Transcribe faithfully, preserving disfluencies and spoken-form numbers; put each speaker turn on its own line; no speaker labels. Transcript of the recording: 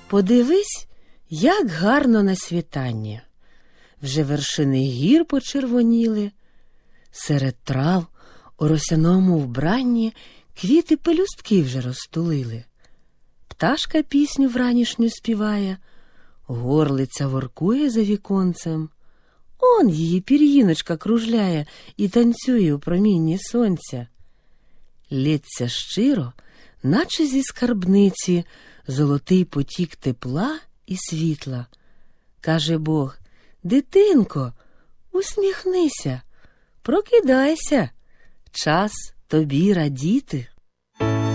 Подивись, як гарно на світання. Вже вершини гір почервоніли, серед трав у росяному вбранні квіти пелюстки вже розтулили. Пташка пісню вранішню співає, горлиця воркує за віконцем. Он її пір'їночка кружляє і танцює у промінні сонця. Лється щиро, наче зі скарбниці, золотий потік тепла і світла. Каже Бог: дитинко, усміхнися, прокидайся, час тобі радіти.